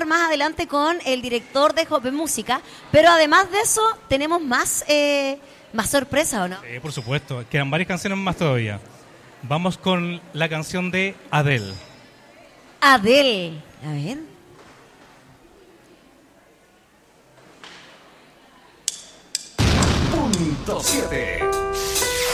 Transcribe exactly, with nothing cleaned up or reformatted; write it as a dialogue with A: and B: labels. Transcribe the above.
A: más adelante con el director de Joven Música, pero además de eso tenemos más, eh, más sorpresa, ¿o no?
B: Eh, por supuesto, quedan varias canciones más todavía. Vamos con la canción de Adele.
A: Adele. A ver.
C: Punto siete.